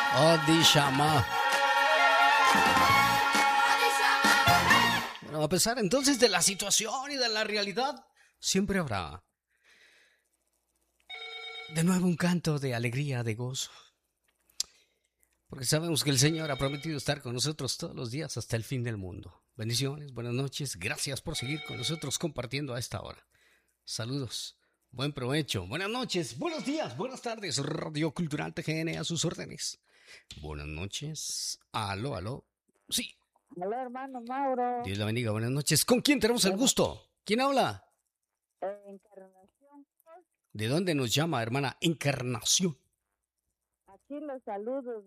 Odishama. Bueno, a pesar entonces de la situación y de la realidad, siempre habrá de nuevo un canto de alegría, de gozo. Porque sabemos que el Señor ha prometido estar con nosotros todos los días hasta el fin del mundo. Bendiciones, buenas noches, gracias por seguir con nosotros compartiendo a esta hora. Saludos, buen provecho, buenas noches, buenos días, buenas tardes. Radio Cultural TGN a sus órdenes. Buenas noches, aló, aló. Sí. Hola, hermano Mauro. Dios la bendiga, buenas noches. ¿Con quién tenemos el gusto? ¿Quién habla? Encarnación. ¿De dónde nos llama, hermana Encarnación? Aquí los saludos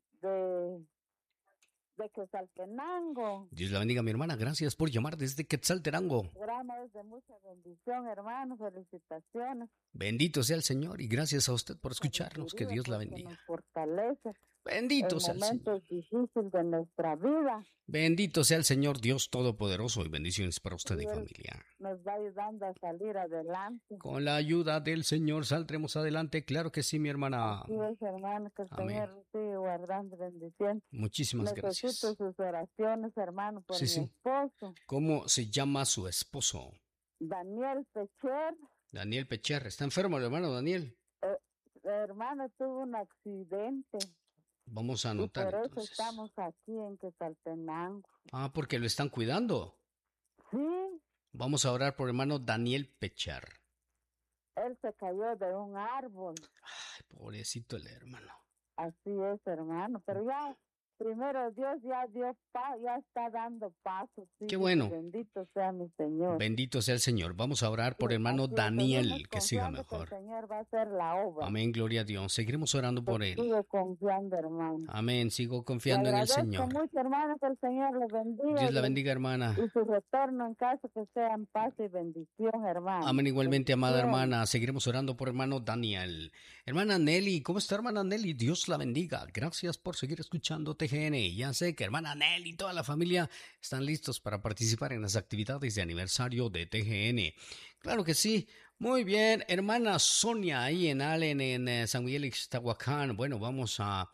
de Quetzaltenango. Dios la bendiga, mi hermana. Gracias por llamar desde Quetzaltenango. El programa es de mucha bendición, hermano. Felicitaciones. Bendito sea el Señor y gracias a usted por escucharnos. Que Dios la bendiga. Nos fortalece. Bendito sea el Señor. En momentos difíciles de nuestra vida. Bendito sea el Señor Dios Todopoderoso y bendiciones para usted y familia. Nos va ayudando a salir adelante. Con la ayuda del Señor saldremos adelante. Claro que sí, mi hermana. Así es, hermano, que el Señor sigue guardando bendiciones. Muchísimas gracias. Necesito sus oraciones, hermano, por mi esposo. ¿Cómo se llama su esposo? Daniel Pecher. Daniel Pecher. ¿Está enfermo el hermano Daniel? Hermano, tuvo un accidente. Vamos a anotar, y por entonces. Eso estamos aquí en Quetzaltenango. Ah, porque lo están cuidando. Sí. Vamos a orar por hermano Daniel Pecher. Él se cayó de un árbol. Ay, pobrecito el hermano. Así es, hermano, pero ya, primero Dios ya dio ya está dando pasos. Sí, qué bueno. Bendito sea mi Señor. Bendito sea el Señor. Vamos a orar por hermano Daniel, que siga mejor. Que el Señor va a hacer la obra. Amén, gloria a Dios. Seguiremos orando por él. Sigo confiando, hermano. Amén, sigo confiando en el Señor. Mucho, hermano, que el Señor le bendiga. Dios la bendiga, hermana. Y su retorno en casa que sea en paz y bendición, hermano. Amén, igualmente, amada hermana. Seguiremos orando por hermano Daniel. Hermana Nelly, ¿cómo está, hermana Nelly? Dios la bendiga. Gracias por seguir escuchando TGN. Ya sé que hermana Nelly y toda la familia están listos para participar en las actividades de aniversario de TGN. Claro que sí. Muy bien, hermana Sonia, ahí en Allen, en San Miguel Ixtahuacán. Bueno, vamos a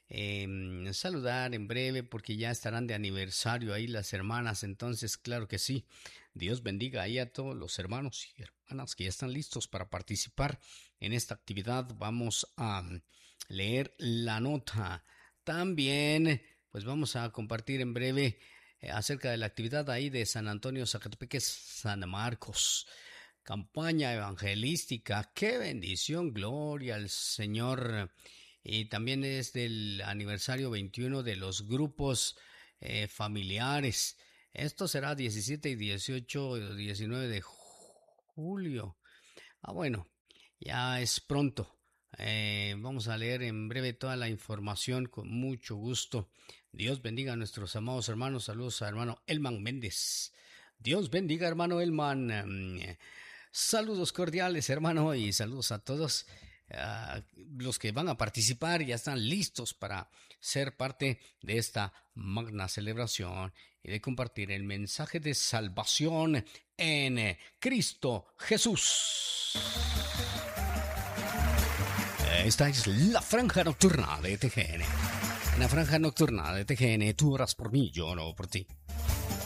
saludar en breve porque ya estarán de aniversario ahí las hermanas. Entonces, claro que sí. Dios bendiga ahí a todos los hermanos y hermanas que ya están listos para participar en esta actividad. Vamos a leer la nota. También, pues vamos a compartir en breve acerca de la actividad ahí de San Antonio, Zacatepeques, San Marcos. Campaña evangelística. ¡Qué bendición! Gloria al Señor. Y también es del aniversario 21 de los grupos familiares. Esto será 17 y 18, 19 de julio. Ah, bueno, ya es pronto. Vamos a leer en breve toda la información con mucho gusto. Dios bendiga a nuestros amados hermanos. Saludos a hermano Elman Méndez. Dios bendiga, hermano Elman. Saludos cordiales, hermano, y saludos a todos. Los que van a participar ya están listos para ser parte de esta magna celebración y de compartir el mensaje de salvación en Cristo Jesús. Esta es la franja nocturna de TGN. En la franja nocturna de TGN, tú oras por mí, yo oro por ti.